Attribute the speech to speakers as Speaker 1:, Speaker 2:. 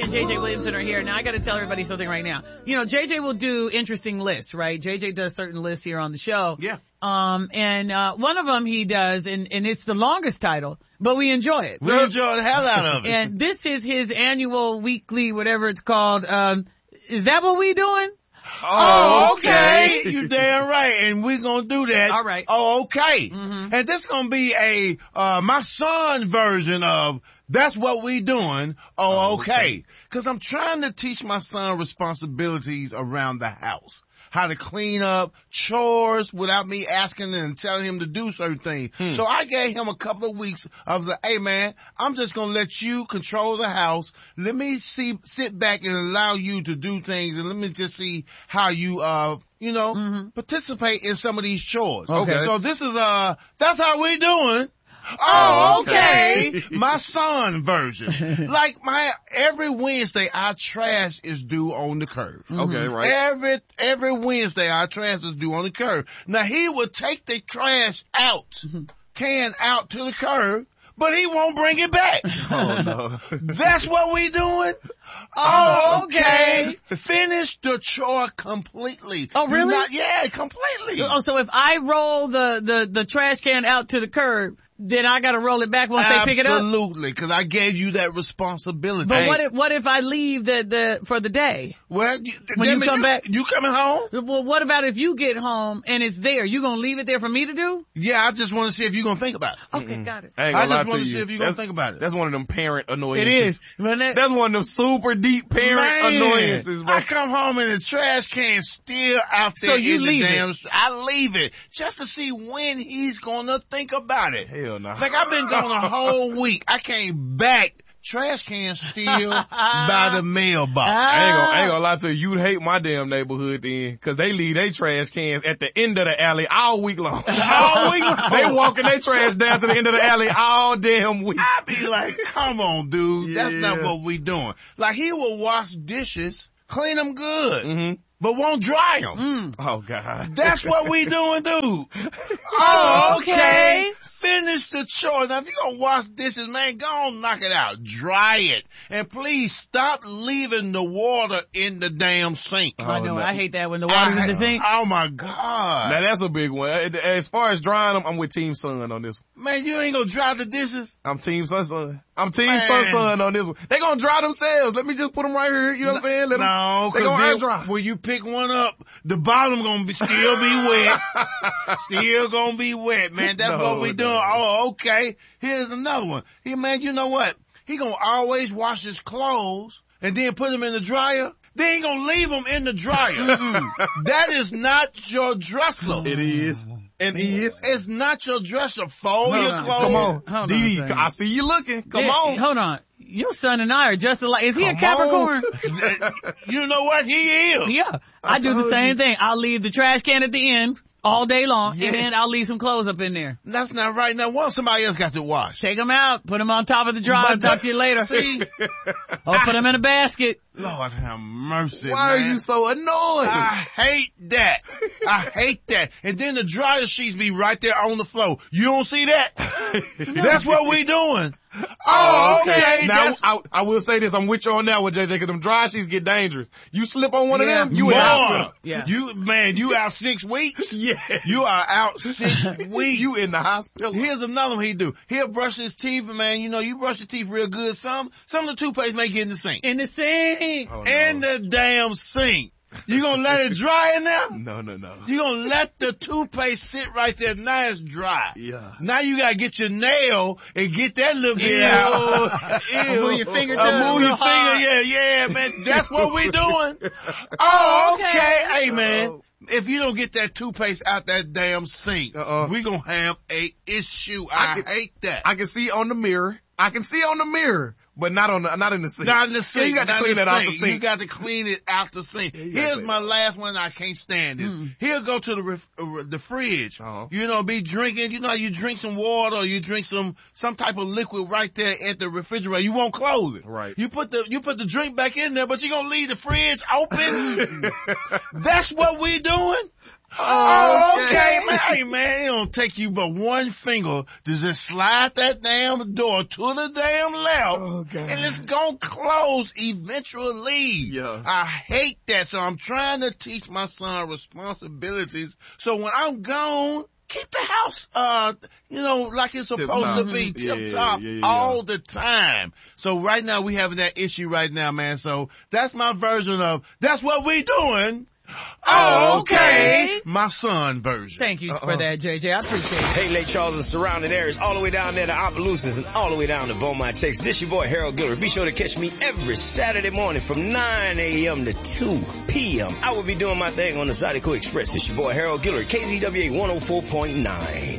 Speaker 1: and JJ Williamson are here. Now I got to tell everybody something right now. You know, JJ will do interesting lists, right? JJ does certain lists here on the show.
Speaker 2: Yeah.
Speaker 1: And one of them he does, and it's the longest title, but we enjoy it.
Speaker 2: We enjoy the hell out of it.
Speaker 1: And this is his annual, weekly, whatever it's called. Is that what we doing?
Speaker 2: Oh, okay. You damn right. And we're going to do that.
Speaker 1: All right.
Speaker 2: Oh, okay. Mm-hmm. And this going to be my son's version of that's what we doing. Oh, okay. Cause I'm trying to teach my son responsibilities around the house. How to clean up, chores without me asking and telling him to do certain things. So I gave him a couple of weeks. I was like, hey man, I'm just going to let you control the house. Let me sit back and allow you to do things, and let me just see how you, participate in some of these chores.
Speaker 1: Okay.
Speaker 2: So this is, that's how we doing. Oh, okay. My son version. Like every Wednesday, our trash is due on the curb.
Speaker 3: Okay, right.
Speaker 2: Every Wednesday, our trash is due on the curb. Now, he will take the trash out, can out to the curb, but he won't bring it back.
Speaker 3: Oh, no.
Speaker 2: That's what we doing? Oh, okay. Finish the chore completely.
Speaker 1: Oh, really?
Speaker 2: Yeah, completely.
Speaker 1: Oh, so if I roll the trash can out to the curb, then I gotta roll it back once they pick it up?
Speaker 2: Absolutely, because I gave you that responsibility.
Speaker 1: But what if I leave for the day?
Speaker 2: Well,
Speaker 1: when you come back,
Speaker 2: you coming home?
Speaker 1: Well, what about if you get home and it's there? You gonna leave it there for me to do?
Speaker 2: Yeah, I just want to see if you're gonna think about it.
Speaker 1: Okay, got it.
Speaker 3: I
Speaker 2: just want to see if you're gonna think about it.
Speaker 3: That's one of them parent annoyances.
Speaker 1: It is.
Speaker 3: That's one of them super deep parent annoyances, bro.
Speaker 2: I come home and the trash can still out there.
Speaker 1: So you leave
Speaker 2: it. I leave it just to see when he's gonna think about it.
Speaker 3: Hell no.
Speaker 2: Like I've been gone a whole week. I came back. Trash can still by the mailbox.
Speaker 3: I ain't gonna lie to you. You'd hate my damn neighborhood then, cause they leave their trash cans at the end of the alley all week long. All week long. They walking their trash down to the end of the alley all damn week.
Speaker 2: I be like, come on, dude. Yeah. That's not what we doing. Like he will wash dishes, clean them good. But won't dry them.
Speaker 3: Oh, God.
Speaker 2: That's what we doing, dude.
Speaker 1: Oh, okay.
Speaker 2: Finish the chore. Now, if you're going to wash dishes, man, go on, knock it out. Dry it. And please stop leaving the water in the damn sink.
Speaker 1: I know. I hate that when the water's in the sink.
Speaker 2: Oh, my God.
Speaker 3: Now, that's a big one. As far as drying them, I'm with Team Son on this one.
Speaker 2: Man, you ain't going to dry the dishes?
Speaker 3: I'm Team Son. I'm Team Son on this one. They going to dry themselves. Let me just put them right here. You know what I'm saying? They going to air dry.
Speaker 2: When you pick one up, the bottom gonna still be wet. Still gonna be wet, man. That's what we doing. Oh, okay. Here's another one. Man, you know what? He gonna always wash his clothes and then put them in the dryer. Then he gonna leave them in the dryer. That is not your dresser.
Speaker 3: It is. And is.
Speaker 2: It's not your dresser. Fold your clothes.
Speaker 3: Come on. Dee, I see you looking. Come on.
Speaker 1: Hold on. Your son and I are just alike. Is he a Capricorn?
Speaker 2: You know what? He is.
Speaker 1: Yeah. I do the same thing. I'll leave the trash can at the end all day long, and then I'll leave some clothes up in there.
Speaker 2: That's not right. Now, what somebody else got to wash?
Speaker 1: Take them out. Put them on top of the dryer. Talk to you later.
Speaker 2: See?
Speaker 1: Or put them in a basket.
Speaker 2: Lord have mercy,
Speaker 3: Why are you so annoyed?
Speaker 2: I hate that. I hate that. And then the dryer sheets be right there on the floor. You don't see that? That's what we doing. Oh, okay.
Speaker 3: Now, I will say this. I'm with you on that one, JJ, because them dry sheets get dangerous. You slip on one of them, you in the hospital.
Speaker 1: Yeah.
Speaker 2: You out 6 weeks?
Speaker 3: Yeah.
Speaker 2: You are out 6 weeks.
Speaker 3: You in the hospital.
Speaker 2: Here's another one he do. He'll brush his teeth, man. You know, you brush your teeth real good. Some of the toothpaste may get in the sink.
Speaker 1: In the sink.
Speaker 3: Oh, no.
Speaker 2: In the damn sink. You gonna let it dry in there?
Speaker 3: No.
Speaker 2: You gonna let the toothpaste sit right there. Now it's dry.
Speaker 3: Yeah.
Speaker 2: Now you gotta get your nail and get that little bit out.
Speaker 1: Move your finger
Speaker 2: move your finger. Yeah, man. That's what we doing. Oh, okay. Hey, man. If you don't get that toothpaste out that damn sink, we gonna have a issue. I hate that.
Speaker 3: I can see on the mirror. But not in the sink.
Speaker 2: Not in the sink.
Speaker 3: Yeah, you got to clean that out the sink.
Speaker 2: You got to clean it out the sink. Here's my last one I can't stand it. He'll go to the fridge. You know, be drinking. You know, you drink some water or you drink some type of liquid right there at the refrigerator. You won't close it.
Speaker 3: Right.
Speaker 2: You put the drink back in there, but you're going to leave the fridge open. That's what we doing. Okay, man. Hey, man, it don't take you but one finger to just slide that damn door to the damn left, and it's gonna close eventually.
Speaker 3: Yeah.
Speaker 2: I hate that, so I'm trying to teach my son responsibilities, so when I'm gone, keep the house, like it's supposed to be tip top all the time. So right now we having that issue right now, man. So that's my version of, that's what we doing. Okay. My son version.
Speaker 1: Thank you for that, JJ. I appreciate it.
Speaker 4: Hey, Lake Charles and surrounding areas, all the way down there to Opelousas and all the way down to Beaumont, Texas. This your boy, Harold Gillard. Be sure to catch me every Saturday morning from 9 a.m. to 2 p.m. I will be doing my thing on the Zydeco Express. This your boy, Harold Gillard, KZWA 104.9.